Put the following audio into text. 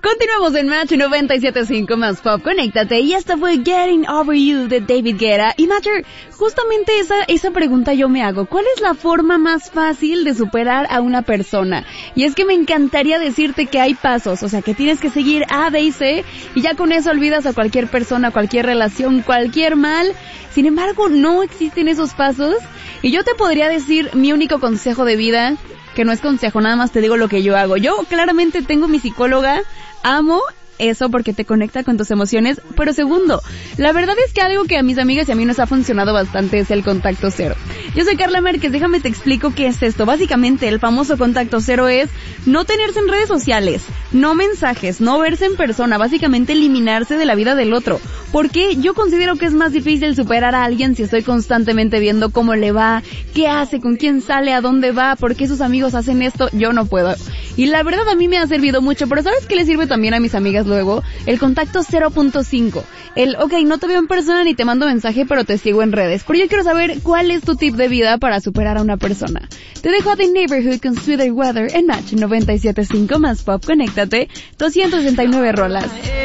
Continuamos en Match 97.5 más Pop, conéctate. Y esta fue Getting Over You de David Guetta. Y Matcher, justamente esa pregunta yo me hago. ¿Cuál es la forma más fácil de superar a una persona? Y es que me encantaría decirte que hay pasos, o sea, que tienes que seguir A, B y C, y ya con eso olvidas a cualquier persona, cualquier relación, cualquier mal. Sin embargo, no existen esos pasos. Y yo te podría decir mi único consejo de vida, que no es consejo, nada más te digo lo que yo hago. Yo claramente tengo mi psicóloga, amo eso porque te conecta con tus emociones, pero segundo, la verdad es que algo que a mis amigas y a mí nos ha funcionado bastante es el contacto cero. Yo soy Carla Márquez, déjame te explico qué es esto. Básicamente el famoso contacto cero es no tenerse en redes sociales, no mensajes, no verse en persona, básicamente eliminarse de la vida del otro. Porque yo considero que es más difícil superar a alguien si estoy constantemente viendo cómo le va, qué hace, con quién sale, a dónde va, por qué sus amigos hacen esto. Yo no puedo. Y la verdad a mí me ha servido mucho, pero ¿sabes qué le sirve también a mis amigas luego? El contacto 0.5. No te veo en persona ni te mando mensaje, pero te sigo en redes. Pero yo quiero saber cuál es tu tip de vida para superar a una persona. Te dejo a The Neighborhood con Sweeter Weather en Match 97.5 más Pop. Conéctate, 269 rolas.